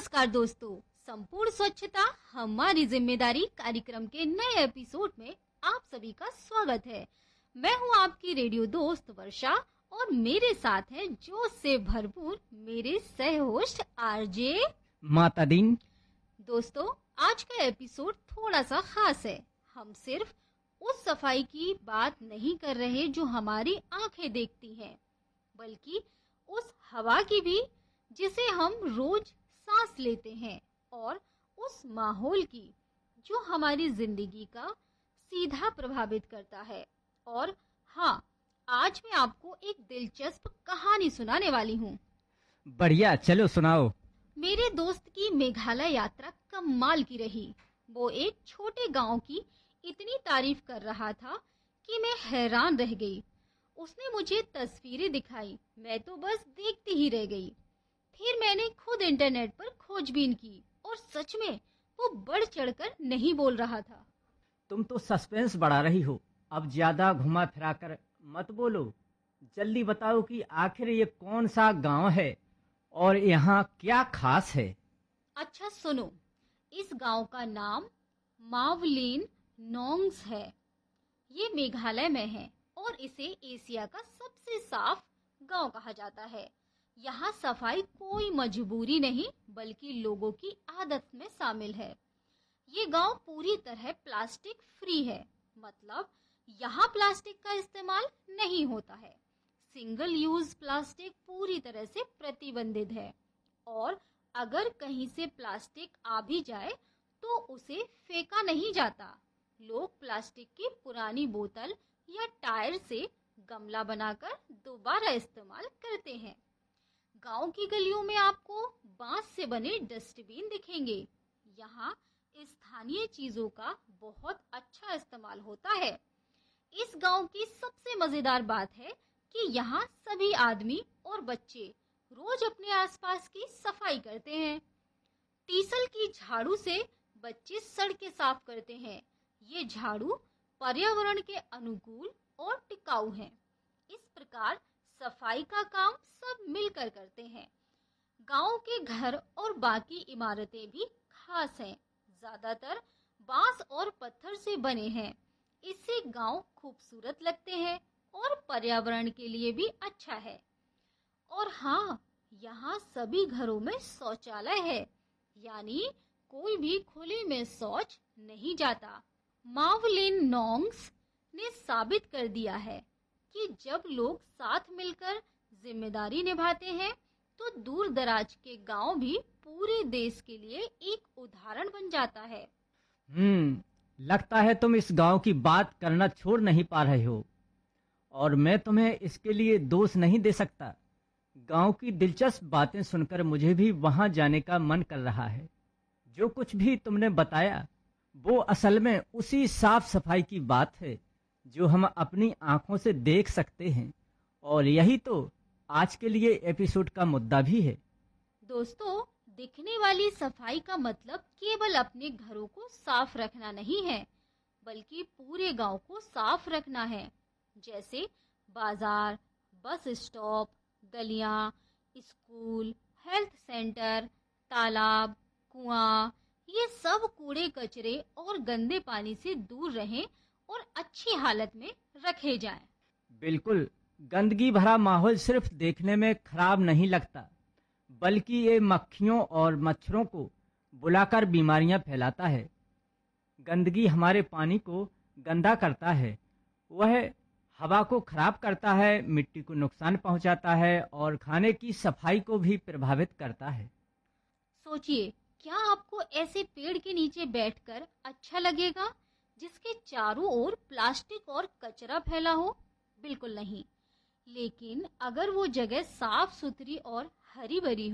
नमस्कार दोस्तों, संपूर्ण स्वच्छता हमारी जिम्मेदारी कार्यक्रम के नए एपिसोड में आप सभी का स्वागत है। मैं हूं आपकी रेडियो दोस्त वर्षा और मेरे साथ हैं जोश से भरपूर मेरे सह होस्ट आरजे मातादीन। दोस्तों, आज का एपिसोड थोड़ा सा खास है। हम सिर्फ उस सफाई की बात नहीं कर रहे जो हमारी आंखें देखती हैं, बल्कि उस हवा की भी जिसे हम रोज सांस लेते हैं और उस माहौल की जो हमारी जिंदगी का सीधा प्रभावित करता है। और हाँ, आज मैं आपको एक दिलचस्प कहानी सुनाने वाली हूँ। बढ़िया, चलो सुनाओ। मेरे दोस्त की मेघालय यात्रा कमाल की रही। वो एक छोटे गांव की इतनी तारीफ कर रहा था कि मैं हैरान रह गई। उसने मुझे तस्वीरें दिखाई, मैं तो बस देखती ही रह गई। फिर मैंने खुद इंटरनेट पर खोजबीन की और सच में वो बढ़ चढ़कर नहीं बोल रहा था। तुम तो सस्पेंस बढ़ा रही हो। अब ज्यादा घुमा फिरा कर मत बोलो। जल्दी बताओ कि आखिर ये कौन सा गांव है और यहाँ क्या खास है। अच्छा सुनो, इस गांव का नाम मावलिन नोंग्स है। ये मेघालय में है और इसे एशिया का सबसे साफ गांव कहा जाता है। यहाँ सफाई कोई मजबूरी नहीं बल्कि लोगों की आदत में शामिल है। ये गांव पूरी तरह प्लास्टिक फ्री है, मतलब यहाँ प्लास्टिक का इस्तेमाल नहीं होता है। सिंगल यूज प्लास्टिक पूरी तरह से प्रतिबंधित है और अगर कहीं से प्लास्टिक आ भी जाए तो उसे फेंका नहीं जाता। लोग प्लास्टिक की पुरानी बोतल या टायर से गमला बनाकर दोबारा इस्तेमाल करते हैं। गांव की गलियों में आपको बांस से बने डस्टबिन दिखेंगे। यहाँ स्थानीय चीजों का बहुत अच्छा इस्तेमाल होता है। इस गांव की सबसे मजेदार बात है कि यहाँ सभी आदमी और बच्चे रोज अपने आसपास की सफाई करते हैं। टीसल की झाड़ू से बच्चे सड़कें साफ करते हैं। ये झाड़ू पर्यावरण के अनुकूल और टिकाऊ हैं। इस प्रकार सफाई का काम सब मिलकर करते हैं। गांव के घर और बाकी इमारतें भी खास हैं। ज्यादातर बांस और पत्थर से बने हैं। इससे गांव खूबसूरत लगते हैं और पर्यावरण के लिए भी अच्छा है। और हाँ, यहाँ सभी घरों में शौचालय है, यानी कोई भी खुले में शौच नहीं जाता। मावलिन नोंग्स ने साबित कर दिया है कि जब लोग साथ मिलकर जिम्मेदारी निभाते हैं तो दूर दराज के गांव भी पूरे देश के लिए एक उदाहरण बन जाता है। लगता है तुम इस गांव की बात करना छोड़ नहीं पा रहे हो और मैं तुम्हें इसके लिए दोष नहीं दे सकता। गांव की दिलचस्प बातें सुनकर मुझे भी वहां जाने का मन कर रहा है। जो कुछ भी तुमने बताया वो असल में उसी साफ सफाई की बात है जो हम अपनी आंखों से देख सकते हैं, और यही तो आज के लिए एपिसोड का मुद्दा भी है। दोस्तों, दिखने वाली सफाई का मतलब केवल अपने घरों को साफ रखना नहीं है, बल्कि पूरे गांव को साफ रखना है। जैसे बाजार, बस स्टॉप, गलियां, स्कूल, हेल्थ सेंटर, तालाब, कुआं, ये सब कूड़े कचरे और गंदे पानी से दूर रहें और अच्छी हालत में रखे जाएं। बिल्कुल, गंदगी भरा माहौल सिर्फ देखने में खराब नहीं लगता, बल्कि ये मक्खियों और मच्छरों को बुलाकर बीमारियां फैलाता है। गंदगी हमारे पानी को गंदा करता है, वह हवा को खराब करता है, मिट्टी को नुकसान पहुंचाता है और खाने की सफाई को भी प्रभावित करता है। सोचिए, क्या आपको ऐसे पेड़ के नीचे बैठकर अच्छा लगेगा जिसके चारों ओर प्लास्टिक और कचरा फैला हो? बिल्कुल नहीं। लेकिन अगर वो जगह साफ सुथरी और हरी भरी